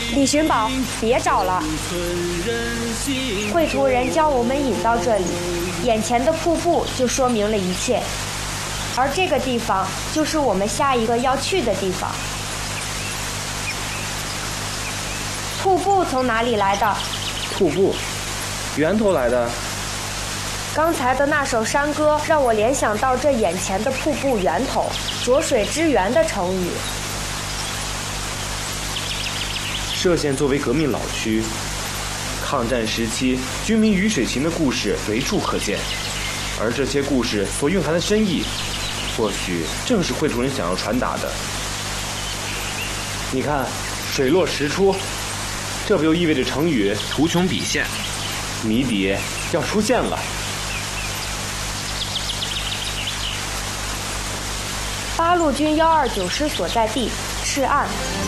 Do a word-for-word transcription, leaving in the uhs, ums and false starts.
李寻宝，别找了。绘图人将我们引到这里，眼前的瀑布就说明了一切，而这个地方就是我们下一个要去的地方。瀑布从哪里来的？ 瀑布，源头来的。 刚才的那首山歌让我联想到这眼前的瀑布源头，浊水之源的成语。 歙县作为革命老区，抗战时期军民鱼水情的故事随处可见，而这些故事所蕴含的深意，或许正是绘图人想要传达的。你看，水落石出，这不就意味着成语图穷匕现，谜底要出现了。 八路军幺二九师所在地赤岸。